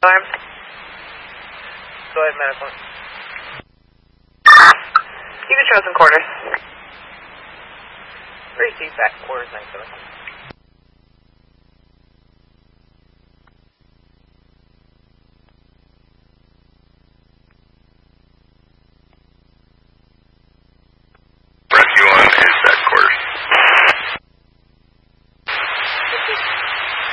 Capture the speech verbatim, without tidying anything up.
Alarm. Go ahead, medical. You can show some quarters. Receive back quarters, nine seven.